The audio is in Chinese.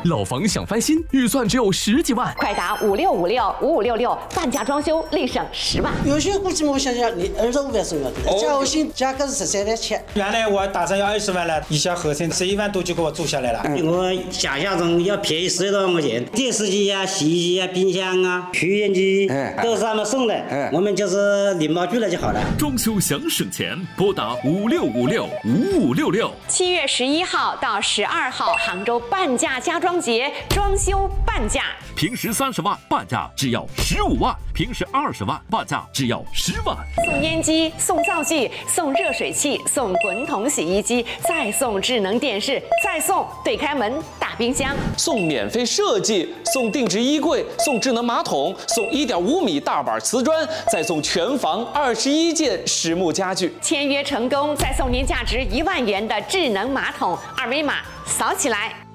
老房想翻新，预算只有10几万， 快打56565566，半价装修立省10万。 有些估计我想想，你25万送要的，加薪价格是13万7。 原来我打算要20万了，一下合成11万多就给我做下来了。 我想象中要便宜10多万块钱，电视机啊、洗衣机啊、冰箱啊、取烟机都是他们送的，我们就是礼貌拒了就好了。 装修想省钱，拨打56565566。 7月11号到12号，杭州半价家装节，装修半价。 平时30万，半价只要15万；平时20万，半价只要10万。 送烟机，送灶具，送热水器，送滚筒洗衣机，再送智能电视，再送对开门大冰箱， 送免费设计，送定制衣柜，送智能马桶，送1.5米大板瓷砖，再送全房21件实木家具。 签约成功，再送您价值1万元的智能马桶，二维码扫起来。